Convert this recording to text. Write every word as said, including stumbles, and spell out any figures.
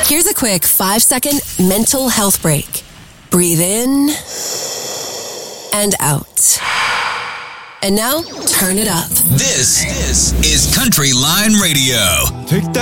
Here's a quick five-second mental health break. Breathe in and out. And now, turn it up. This, this is Country Line Radio. Take that